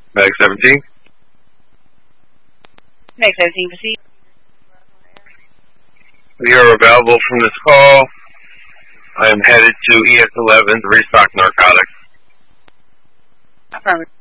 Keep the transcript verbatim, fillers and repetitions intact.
Mag seventeen. Mag seventeen, proceed. We are available from this call. I am headed to E S eleven to restock narcotics. Affirmative.